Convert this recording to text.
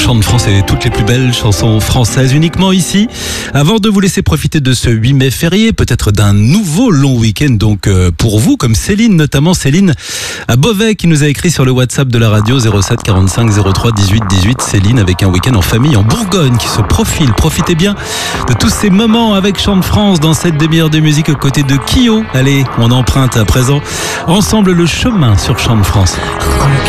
Chant de France et toutes les plus belles chansons françaises uniquement ici. Avant de vous laisser profiter de ce 8 mai férié, peut-être d'un nouveau long week-end donc pour vous, comme Céline, notamment Céline à Beauvais qui nous a écrit sur le WhatsApp de la radio 07 45 03 18 18. Céline avec un week-end en famille en Bourgogne qui se profile. Profitez bien de tous ces moments avec Chant de France dans cette demi-heure de musique aux côtés de Kyo. Allez, on emprunte à présent ensemble le chemin sur Chant de France.